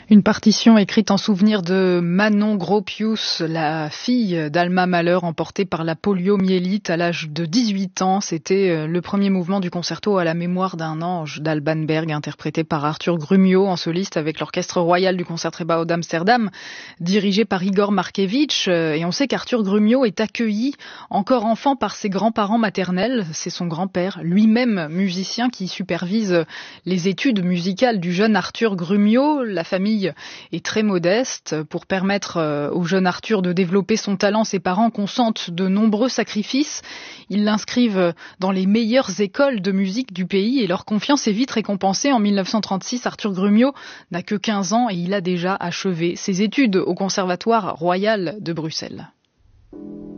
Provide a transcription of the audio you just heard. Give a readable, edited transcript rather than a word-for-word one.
Une partition écrite en souvenir de Manon Gropius, la fille d'Alma Mahler, emportée par la poliomyélite à l'âge de 18 ans. C'était le premier mouvement du concerto à la mémoire d'un ange d'Alban Berg, interprété par Arthur Grumio en soliste avec l'Orchestre Royal du Concertgebouw d'Amsterdam, dirigé par Igor Markevitch. Et on sait qu'Arthur Grumio est accueilli encore enfant par ses grands-parents maternels. C'est son grand-père, lui-même musicien, qui supervise les études musicales du jeune Arthur Grumio. La famille est très modeste. Pour permettre au jeune Arthur de développer son talent, ses parents consentent de nombreux sacrifices. Ils l'inscrivent dans les meilleures écoles de musique du pays et leur confiance est vite récompensée. En 1936, Arthur Grumio n'a que 15 ans et il a déjà achevé ses études au Conservatoire royal de Bruxelles.